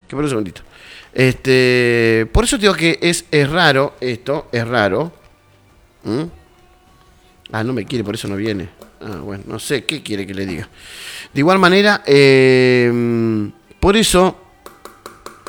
Que por un segundito. Por eso digo que es raro esto, es raro. ¿Mm? Ah, no me quiere, por eso no viene. Ah, bueno, no sé, ¿qué quiere que le diga? De igual manera, por eso